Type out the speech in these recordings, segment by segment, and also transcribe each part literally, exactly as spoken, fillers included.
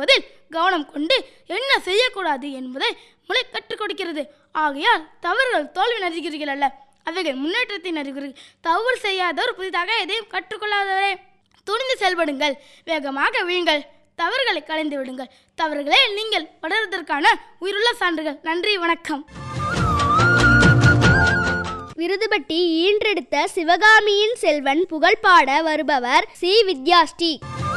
கையாளுவதில் கவனம் கொண்டு என்ன செய்யக்கூடாது என்பதை மூளை கற்றுக் கொடுக்கிறது. ஆகையால் தவறுகள் தோல்வியின் அறிகுறிகள் அல்ல, அவைகள் முன்னேற்றத்தின் அறிகுறிகள். தவறு செய்யாதவர் புதிதாக எதையும் கற்றுக்கொள்ளாதவரே. துணிந்து செயல்படுங்கள், வேகமாக வீழ்ங்கள், தவறுகளை கலைந்து விடுங்கள். தவறுகளே நீங்கள் வளர்வதற்கான உயிருள்ள சான்றுகள். நன்றி, வணக்கம். விருதுபட்டி ஈன்றெடுத்த சிவகாமியின் செல்வன் புகழ்பாட வருபவர் சி வித்யாஸ்ரீ.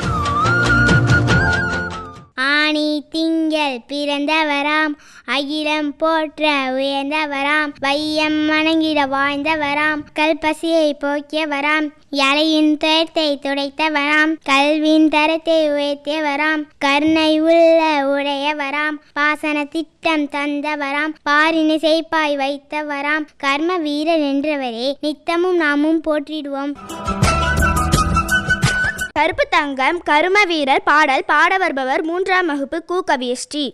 ஆணி திங்கள் பிறந்தவராம், அகிலம் போற்ற உயர்ந்தவராம், வையம் வணங்கிட வாழ்ந்தவராம், கல்பசியை போக்கியவராம், யாழையின் துயரத்தை துடைத்தவராம், கல்வியின் தரத்தை உயர்த்தியவராம், கருணை உள்ள உடையவராம், பாசன திட்டம் தந்தவராம், பாரினை செய்ப்பாய் வைத்தவராம், கர்ம வீரர் என்றவரே நித்தமும் நாமும் போற்றிடுவோம். கருப்பு தங்கம் கரும வீரர் பாடல் பாட வருபவர் மூன்றாம் வகுப்பு கு கவியஸ்ரீ.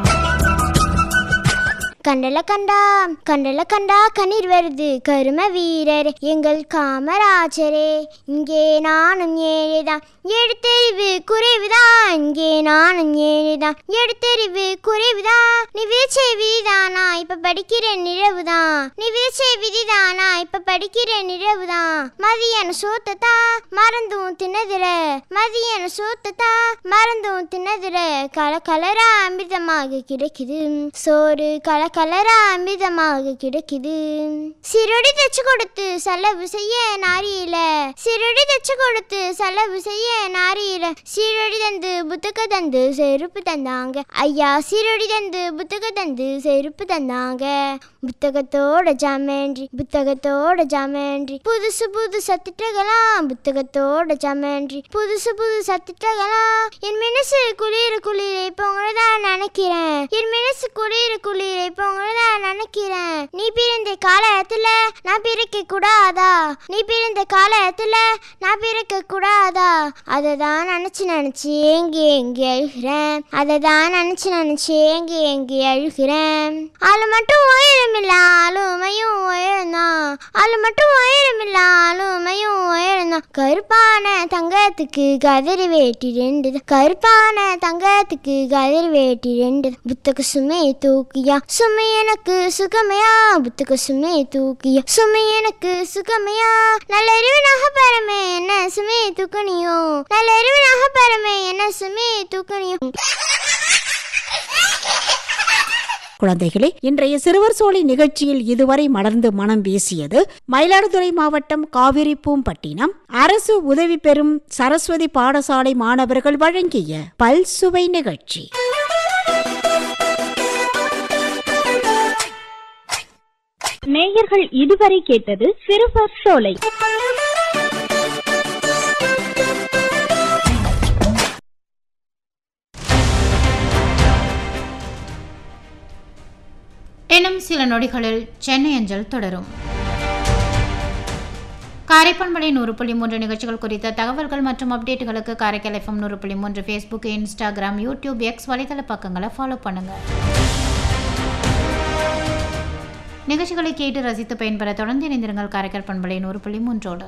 கண்டல கண்டா கண்டல கண்டா கண்ணீர் வருது கரும வீரர் எங்கள் காமராஜரே, இங்கே நானும் ஏழைதான் எடுத்தறிவு குறைவுதான், இங்கே நானும் ஏழைதான் எடுத்தறிவு குறைவுதான், நீ வீழ்ச்சை விதிதானா இப்ப படிக்கிற நிறவுதான், நீ வீழ்ச்சை விதிதானா இப்ப படிக்கிற நிறவுதான், மதியான சோத்தத்தா மறந்தும் தின்னதுர, மதியான சோத்தத்தா மறந்தும் தின்னதுர, கல கலரா அமிர்தமாக கிடைக்குது சோறு, கல கலரா அமிர்தமாக கிடைக்குது, சிறுடி தச்சு கொடுத்து செலவு செய்ய நாரியில, சிறுடி தச்சு கொடுத்து செலவு செய்ய நாரியில, சீரடி தந்து புத்தக தந்து செருப்பு தந்தாங்க ஐயா, சீரடி தந்து புத்தக தந்து செருப்பு தந்தாங்க, புத்தகத்தோட ஜாமேன்றி புத்தகத்தோட ஜாமேன்றி, புதுசு புது சத்திட்டகலாம் புத்தகத்தோட ஜாமேன்றி, புதுசு புது சத்திட்டகலாம், என் மனசு குளிர குளிர இப்போ உங்களதான் நினைக்கிறேன், என் மனசு குளிர குளிர இப்போ உங்களதான் நினைக்கிறேன், நீ பிறந்த காலத்துல நான் பிறக்க கூடாதா, நீ பிறந்த காலத்துல நான் பிறக்க கூடாதா, அதை தான் நினைச்சு நினைச்சு எங்கே எங்கே அழுகிறேன், அதை தான் நினைச்சு நினைச்சு எங்கே எங்கே அழுகிறேன், ஆளு மட்டும் உயரமில்ல ஆளுமையும் உயரந்தான், ஆளு மட்டும் உயரமில்ல ஆளுமையும் உயரந்தான், கருப்பான தங்கத்துக்கு கதிரி வேட்டி ரெண்டு, கருப்பான தங்கத்துக்கு கதிரி வேட்டி ரெண்டு, புத்தக சுமை தூக்கியா சுமை எனக்கு சுகமையா, புத்தக சுமை தூக்கியா சுமை எனக்கு சுகமையா, நல்லறிவு நகப்பரமே என்ன சுமை தூக்கணியோ, நல்லறிவு நகப்பரமே என்ன சுமை தூக்கணியோ. குழந்தைகளே, இன்றைய சிறுவர் சோலை நிகழ்ச்சியில் இதுவரை மலர்ந்து மனம் வீசியது மயிலாடுதுறை மாவட்டம் காவிரிப்பூம்பட்டினம் அரசு உதவி பெறும் சரஸ்வதி பாடசாலை மாணவர்கள் வழங்கிய பல்சுவை நிகழ்ச்சி. நேயர்கள் இதுவரை கேட்டது சிறுவர் சோலை. இன்னும் சில நொடிகளில் சென்னை அஞ்சல் தொடரும். காரைப்பண்பலை நூறு புள்ளி மூன்று நிகழ்ச்சிகள் குறித்த தகவல்கள் மற்றும் அப்டேட்டுகளுக்கு காரைக்கால் எஃப்எம் நூறு புள்ளி மூன்று ஃபேஸ்புக், இன்ஸ்டாகிராம், யூடியூப், எக்ஸ் வலைதள பக்கங்களை ஃபாலோ பண்ணுங்க. நிகழ்ச்சிகளை கேட்டு ரசித்து பயன்பெற தொடர்ந்து இணைந்திருங்கள் காரைக்கால் பண்பலை நூறு புள்ளி மூன்றோடு.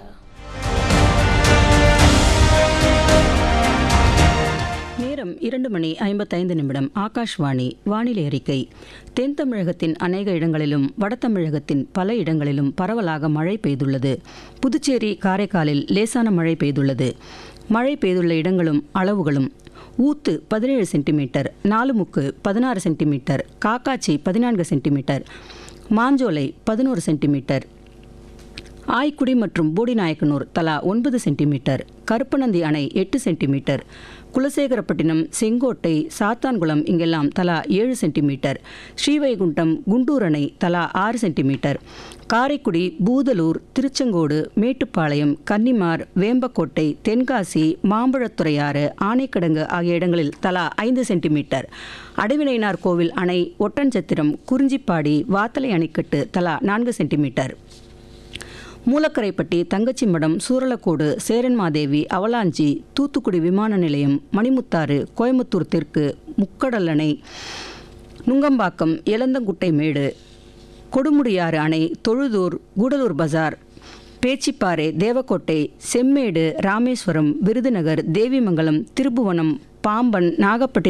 நேரம் இரண்டு மணி ஐம்பத்தைந்து நிமிடம். ஆகாஷ்வாணி வானிலை அறிக்கை. தென் தமிழகத்தின் அநேக இடங்களிலும் வட தமிழகத்தின் பல இடங்களிலும் பரவலாக மழை பெய்துள்ளது. புதுச்சேரி, காரைக்காலில் லேசான மழை பெய்துள்ளது. மழை பெய்துள்ள இடங்களும் அளவுகளும்: ஊத்து பதினேழு சென்டிமீட்டர், நாலுமுக்கு பதினாறு சென்டிமீட்டர், காக்காச்சி பதினான்கு சென்டிமீட்டர், மாஞ்சோலை பதினோரு சென்டிமீட்டர், ஆய்க்குடி மற்றும் போடிநாயக்கனூர் தலா ஒன்பது சென்டிமீட்டர், கருப்பநந்தி அணை எட்டு சென்டிமீட்டர், குலசேகரப்பட்டினம், செங்கோட்டை, சாத்தான்குளம் இங்கெல்லாம் தலா ஏழு சென்டிமீட்டர், ஸ்ரீவைகுண்டம், குண்டூர் அணை தலா ஆறு சென்டிமீட்டர், காரைக்குடி, பூதலூர், திருச்செங்கோடு, மேட்டுப்பாளையம், கன்னிமார், வேம்பக்கோட்டை, தென்காசி, மாம்பழத்துறையாறு, ஆனைக்கடங்கு ஆகிய இடங்களில் தலா ஐந்து சென்டிமீட்டர், அடைவினைனார் கோவில் அணை, ஒட்டன்சத்திரம், குறிஞ்சிப்பாடி, வாத்தலை அணைக்கட்டு தலா நான்கு சென்டிமீட்டர், மூலக்கரைப்பட்டி, தங்கச்சிமடம், சூரலக்கோடு, சேரன்மாதேவி, அவலாஞ்சி, தூத்துக்குடி விமான நிலையம், மணிமுத்தாறு, கோயம்புத்தூர் தெற்கு, முக்கடல் அணை, நுங்கம்பாக்கம், எலந்தங்குட்டை மேடு, கொடுமுடியாறு அணை, தொழுதூர், கூடலூர் பஜார், பேச்சிப்பாறை, தேவக்கோட்டை, செம்மேடு, ராமேஸ்வரம், விருதுநகர், தேவிமங்கலம், திருப்புவனம், பாம்பன், நாகப்பட்டினம்